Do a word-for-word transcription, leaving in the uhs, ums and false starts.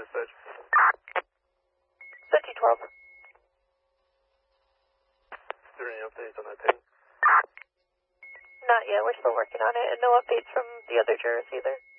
dispatch. fifty twelve. Is there any updates on that pin? Not yet, we're still working on it, and no updates from the other jurors either.